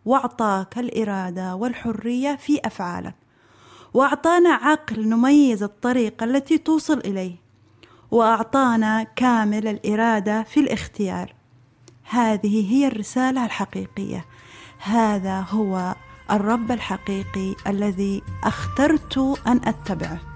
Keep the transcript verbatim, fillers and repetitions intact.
وأعطاك الإرادة والحرية في أفعالك، وأعطانا عقل نميز الطريق التي توصل إليه، وأعطانا كامل الإرادة في الاختيار. هذه هي الرسالة الحقيقية، هذا هو الرب الحقيقي الذي اخترت أن أتبعه.